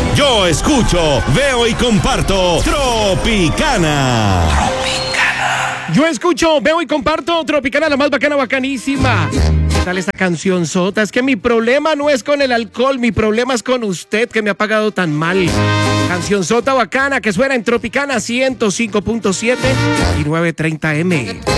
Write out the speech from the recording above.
Yo escucho, veo y comparto Tropicana. Yo escucho, veo y comparto Tropicana, la más bacana, bacanísima. ¿Qué tal esta canción sota? Es que mi problema no es con el alcohol, mi problema es con usted que me ha pagado tan mal. Canción sota bacana que suena en Tropicana 105.7 y 930M.